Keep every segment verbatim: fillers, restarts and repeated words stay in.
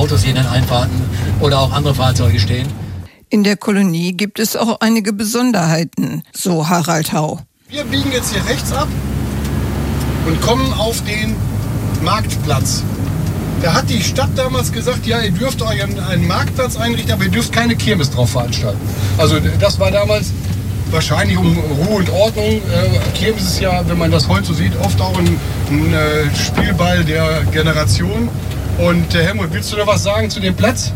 Autos hier in den Einfahrten oder auch andere Fahrzeuge stehen. In der Kolonie gibt es auch einige Besonderheiten, so Harald Hau. Wir biegen jetzt hier rechts ab und kommen auf den Marktplatz. Da hat die Stadt damals gesagt, ja, ihr dürft euch einen, einen Marktplatz einrichten, aber ihr dürft keine Kirmes drauf veranstalten. Also das war damals wahrscheinlich um Ruhe und Ordnung. Äh, Kirmes ist ja, wenn man das heute so sieht, oft auch ein, ein äh, Spielball der Generation. Und äh, Helmut, willst du noch was sagen zu dem Platz?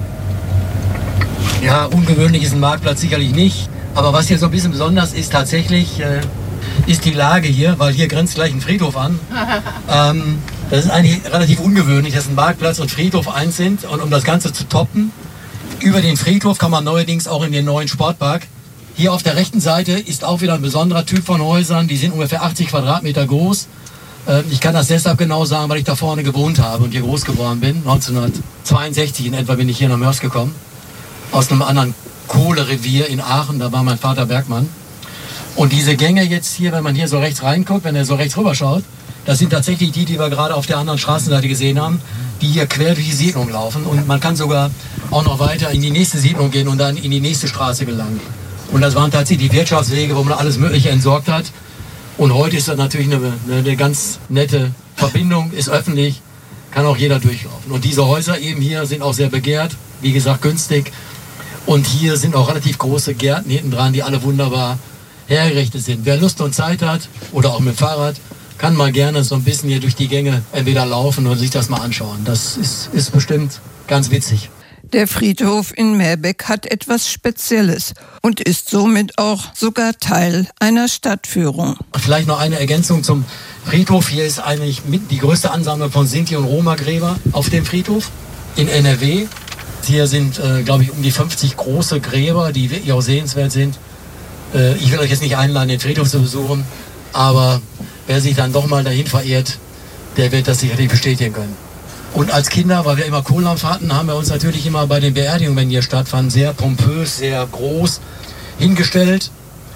Ja, ungewöhnlich ist ein Marktplatz sicherlich nicht. Aber was hier so ein bisschen besonders ist tatsächlich, äh, ist die Lage hier, weil hier grenzt gleich ein Friedhof an. ähm, das ist eigentlich relativ ungewöhnlich, dass ein Marktplatz und Friedhof eins sind. Und um das Ganze zu toppen, über den Friedhof kann man neuerdings auch in den neuen Sportpark. Hier auf der rechten Seite ist auch wieder ein besonderer Typ von Häusern. Die sind ungefähr achtzig Quadratmeter groß. Äh, ich kann das deshalb genau sagen, weil ich da vorne gewohnt habe und hier groß geworden bin. neunzehnhundertzweiundsechzig in etwa bin ich hier nach Mörs gekommen. Aus einem anderen Kohlerevier in Aachen, da war mein Vater Bergmann. Und diese Gänge jetzt hier, wenn man hier so rechts reinguckt, wenn er so rechts rüber schaut, das sind tatsächlich die, die wir gerade auf der anderen Straßenseite gesehen haben, die hier quer durch die Siedlung laufen. Und man kann sogar auch noch weiter in die nächste Siedlung gehen und dann in die nächste Straße gelangen. Und das waren tatsächlich die Wirtschaftswege, wo man alles Mögliche entsorgt hat. Und heute ist das natürlich eine, eine ganz nette Verbindung, ist öffentlich, kann auch jeder durchlaufen. Und diese Häuser eben hier sind auch sehr begehrt, wie gesagt günstig. Und hier sind auch relativ große Gärten hinten dran, die alle wunderbar hergerichtet sind. Wer Lust und Zeit hat oder auch mit dem Fahrrad, kann mal gerne so ein bisschen hier durch die Gänge entweder laufen oder sich das mal anschauen. Das ist, ist bestimmt ganz witzig. Der Friedhof in Meerbeck hat etwas Spezielles und ist somit auch sogar Teil einer Stadtführung. Vielleicht noch eine Ergänzung zum Friedhof. Hier ist eigentlich mit die größte Ansammlung von Sinti- und Roma-Gräber auf dem Friedhof in N R W. Hier sind, äh, glaube ich, um die fünfzig große Gräber, die wirklich auch sehenswert sind. Äh, ich will euch jetzt nicht einladen, den Friedhof zu besuchen, aber wer sich dann doch mal dahin verirrt, der wird das sicherlich bestätigen können. Und als Kinder, weil wir immer Kohldampf hatten, haben wir uns natürlich immer bei den Beerdigungen, wenn die hier stattfanden, sehr pompös, sehr groß hingestellt,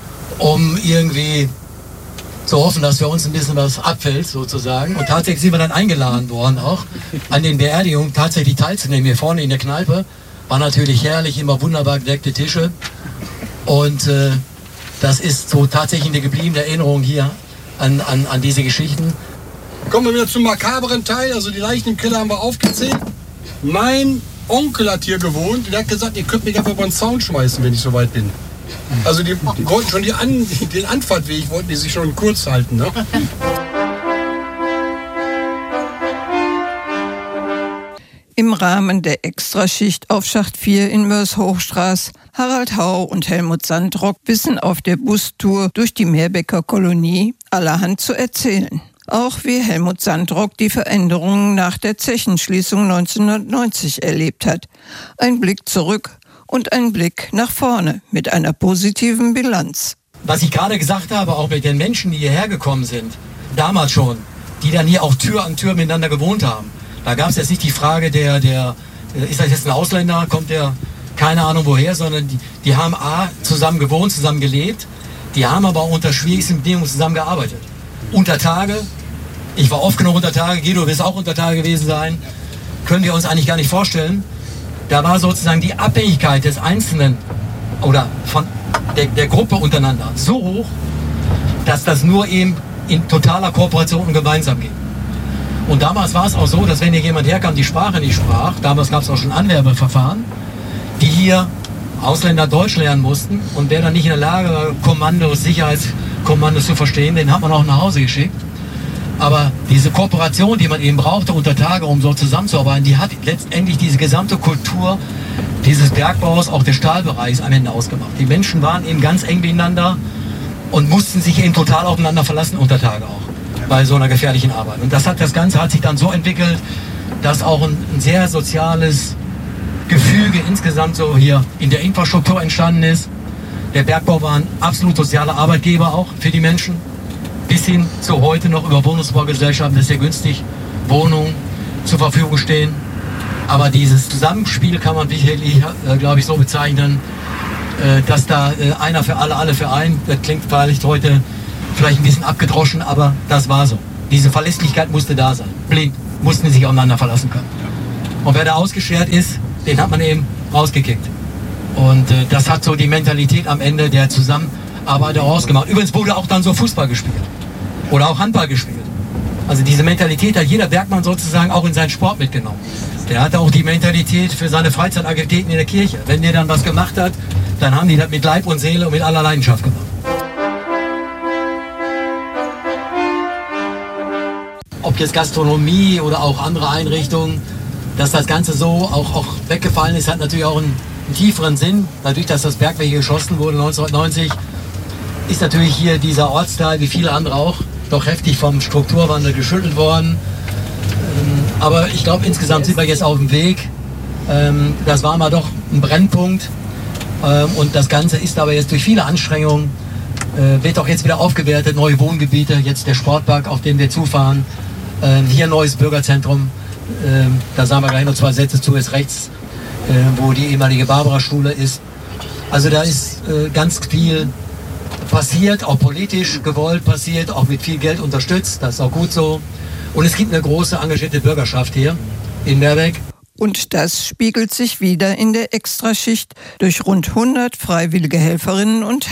um irgendwie zu hoffen, dass für uns ein bisschen was abfällt, sozusagen. Und tatsächlich sind wir dann eingeladen worden, auch an den Beerdigungen tatsächlich teilzunehmen. Hier vorne in der Kneipe war natürlich herrlich, immer wunderbar gedeckte Tische. Und äh, das ist so tatsächlich eine gebliebene Erinnerung hier an, an, an diese Geschichten. Kommen wir wieder zum makaberen Teil. Also die Leichen im Keller haben wir aufgezählt. Mein Onkel hat hier gewohnt. Der hat gesagt, ihr könnt mich einfach über den Zaun schmeißen, wenn ich so weit bin. Also die, die wollten schon die An, den Anfahrtweg wollten die sich schon kurz halten. Ne? Im Rahmen der Extraschicht auf Schacht vier in Mörs-Hochstraß, Harald Hau und Helmut Sandrock wissen auf der Bustour durch die Meerbecker Kolonie allerhand zu erzählen. Auch wie Helmut Sandrock die Veränderungen nach der Zechenschließung neunzehnhundertneunzig erlebt hat. Ein Blick zurück und ein Blick nach vorne mit einer positiven Bilanz. Was ich gerade gesagt habe, auch mit den Menschen, die hierher gekommen sind, damals schon, die dann hier auch Tür an Tür miteinander gewohnt haben. Da gab es jetzt nicht die Frage, der, der, ist das jetzt ein Ausländer, kommt der, keine Ahnung woher, sondern die, die haben A, zusammen gewohnt, zusammen gelebt, die haben aber auch unter schwierigsten Bedingungen zusammen gearbeitet. Unter Tage, ich war oft genug unter Tage, Guido, du wirst auch unter Tage gewesen sein, können wir uns eigentlich gar nicht vorstellen. Da war sozusagen die Abhängigkeit des Einzelnen oder von der, der Gruppe untereinander so hoch, dass das nur eben in totaler Kooperation und gemeinsam ging. Und damals war es auch so, dass wenn hier jemand herkam, die Sprache nicht sprach, damals gab es auch schon Anwerbeverfahren, die hier Ausländer Deutsch lernen mussten und wer dann nicht in der Lage war, Kommandos, Sicherheitskommandos zu verstehen, den hat man auch nach Hause geschickt. Aber diese Kooperation, die man eben brauchte unter Tage, um so zusammenzuarbeiten, die hat letztendlich diese gesamte Kultur dieses Bergbaus, auch des Stahlbereichs am Ende ausgemacht. Die Menschen waren eben ganz eng miteinander und mussten sich eben total aufeinander verlassen unter Tage auch, bei so einer gefährlichen Arbeit. Und das hat das Ganze hat sich dann so entwickelt, dass auch ein, ein sehr soziales Gefüge insgesamt so hier in der Infrastruktur entstanden ist. Der Bergbau war ein absolut sozialer Arbeitgeber auch für die Menschen. Bis hin zu heute noch über Wohnungsbaugesellschaften, das ist sehr günstig, Wohnungen zur Verfügung stehen. Aber dieses Zusammenspiel kann man sicherlich, äh, glaube ich, so bezeichnen, äh, dass da äh, einer für alle, alle für einen, das klingt vielleicht heute vielleicht ein bisschen abgedroschen, aber das war so. Diese Verlässlichkeit musste da sein. Blind mussten sie sich aufeinander verlassen können. Und wer da ausgeschert ist, den hat man eben rausgekickt. Und äh, das hat so die Mentalität am Ende der Zusammenarbeit auch ausgemacht. Übrigens wurde auch dann so Fußball gespielt. Oder auch Handball gespielt. Also diese Mentalität hat jeder Bergmann sozusagen auch in seinen Sport mitgenommen. Der hatte auch die Mentalität für seine Freizeitaktivitäten in der Kirche. Wenn der dann was gemacht hat, dann haben die das mit Leib und Seele und mit aller Leidenschaft gemacht. Ob jetzt Gastronomie oder auch andere Einrichtungen, dass das Ganze so auch, auch weggefallen ist, hat natürlich auch einen, einen tieferen Sinn. Dadurch, dass das Bergwerk hier geschossen wurde neunzehnhundertneunzig, ist natürlich hier dieser Ortsteil, wie viele andere auch, doch heftig vom Strukturwandel geschüttelt worden. Aber ich glaube, insgesamt sind wir jetzt auf dem Weg. Das war mal doch ein Brennpunkt. Und das Ganze ist aber jetzt durch viele Anstrengungen, wird auch jetzt wieder aufgewertet. Neue Wohngebiete, jetzt der Sportpark, auf dem wir zufahren. Hier ein neues Bürgerzentrum. Da sagen wir gleich noch zwei Sätze zu, ist rechts, wo die ehemalige Barbara-Schule ist. Also da ist ganz viel passiert, auch politisch gewollt passiert, auch mit viel Geld unterstützt. Das ist auch gut so. Und es gibt eine große engagierte Bürgerschaft hier in Meerbeck. Und das spiegelt sich wieder in der Extraschicht durch rund hundert freiwillige Helferinnen und